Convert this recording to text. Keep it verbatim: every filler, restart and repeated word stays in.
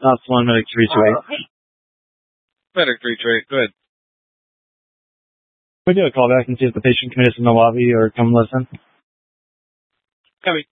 That's one medic three two eight. Medic three two eight, go ahead. We do a call back and see if the patient can meet us in the lobby or come listen. Copy.